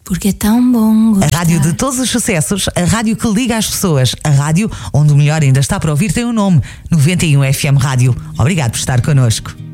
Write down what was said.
Porque é tão bom gostar. A rádio de todos os sucessos, a rádio que liga às pessoas, a rádio onde o melhor ainda está para ouvir tem um nome: 91 FM Rádio. Obrigado por estar connosco.